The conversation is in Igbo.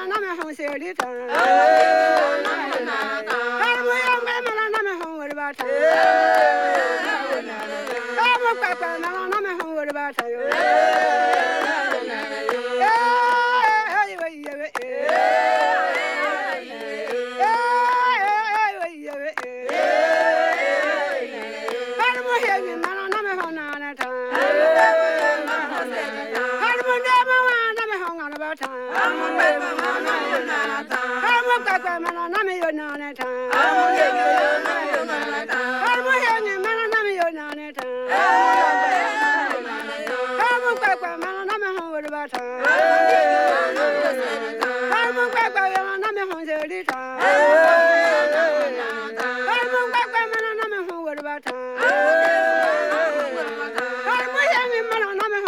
na me hon se ri ta har mo ya me na me hon wor ba ta har mo pa pa na me hon wor ba ta yo I'm